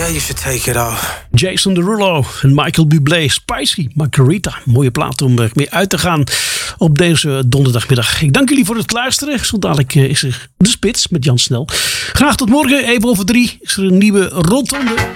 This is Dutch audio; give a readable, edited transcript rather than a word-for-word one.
you should take it off. Jason Derulo en Michael Bublé. Spicy Margarita. Mooie plaat om mee uit te gaan op deze donderdagmiddag. Ik dank jullie voor het luisteren. Zo dadelijk is er De Spits met Jan Snel. Graag tot morgen. Even over 3 is er een nieuwe Rotonde.